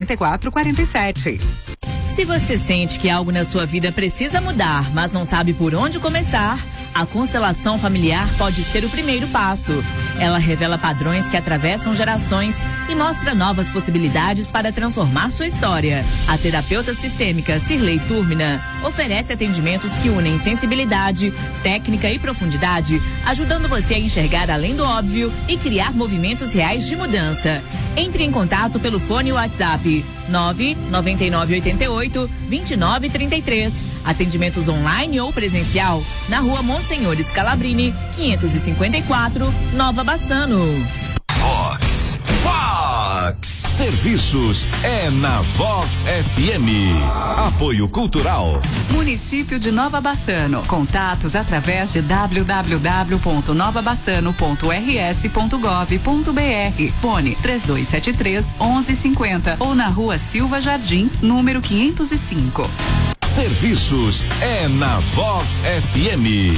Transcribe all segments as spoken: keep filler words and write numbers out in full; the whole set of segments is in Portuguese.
quarenta e quatro, quarenta e sete. Se você sente que algo na sua vida precisa mudar, mas não sabe por onde começar, a constelação familiar pode ser o primeiro passo. Ela revela padrões que atravessam gerações e mostra novas possibilidades para transformar sua história. A terapeuta sistêmica Cirlei Túrmina oferece atendimentos que unem sensibilidade, técnica e profundidade, ajudando você a enxergar além do óbvio e criar movimentos reais de mudança. Entre em contato pelo fone WhatsApp nove nove nove oito oito, dois nove três três. Atendimentos online ou presencial na Rua Monsenhor Scalabrini, quinhentos e cinquenta e quatro, Nova Bassano. Vox, Vox, serviços é na Vox F M. Apoio Cultural. Município de Nova Bassano. Contatos através de w w w ponto nova bassano ponto r s ponto gov ponto b r. Fone três dois sete três, onze cinquenta ou na Rua Silva Jardim, número quinhentos e cinco. Serviços é na Vox F M.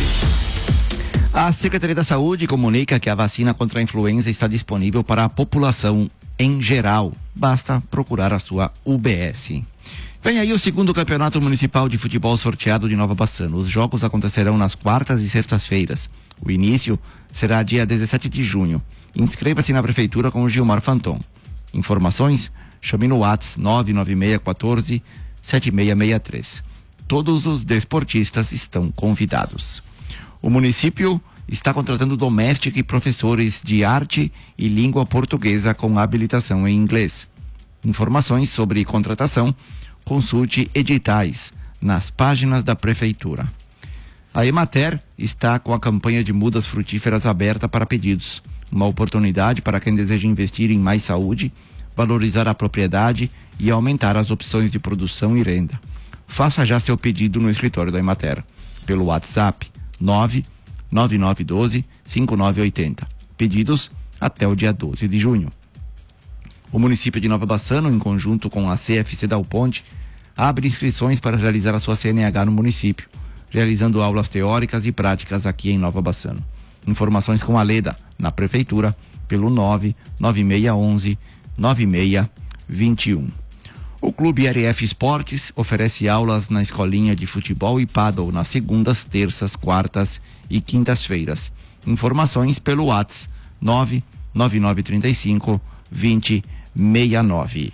A Secretaria da Saúde comunica que a vacina contra a influenza está disponível para a população em geral. Basta procurar a sua U B S. Vem aí o segundo Campeonato Municipal de Futebol sorteado de Nova Bassano. Os jogos acontecerão nas quartas e sextas-feiras. O início será dia dezessete de junho. Inscreva-se na Prefeitura com o Gilmar Fanton. Informações? Chame no WhatsApp nove nove seis um quatro, sete seis seis três. Todos os desportistas estão convidados. O município está contratando doméstica e professores de arte e língua portuguesa com habilitação em inglês. Informações sobre contratação, consulte editais nas páginas da Prefeitura. A Emater está com a campanha de mudas frutíferas aberta para pedidos. Uma oportunidade para quem deseja investir em mais saúde, valorizar a propriedade e aumentar as opções de produção e renda. Faça já seu pedido no escritório da Emater, pelo WhatsApp nove nove nove um dois, cinco nove oito zero. Pedidos até o dia doze de junho. O município de Nova Bassano, em conjunto com a C F C Dal Ponte, abre inscrições para realizar a sua C N H no município, realizando aulas teóricas e práticas aqui em Nova Bassano. Informações com a Leda, na Prefeitura, pelo nove nove seis um um, nove seis dois um. O Clube R F Esportes oferece aulas na escolinha de futebol e pádel nas segundas, terças, quartas e quintas-feiras. Informações pelo WhatsApp nove nove nove três cinco, dois zero seis nove.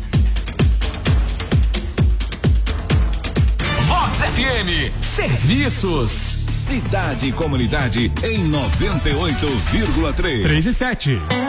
Vox F M, serviços, cidade e comunidade em noventa e oito vírgula três. três e sete.